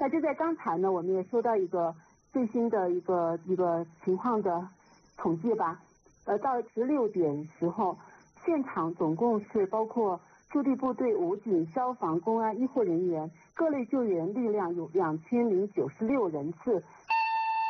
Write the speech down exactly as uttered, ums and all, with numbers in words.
那就在刚才呢，我们也收到一个最新的一个一个情况的统计吧。呃，到十六点时候，现场总共是包括驻地部队、武警、消防、公安、医护人员各类救援力量有两千零九十六人次，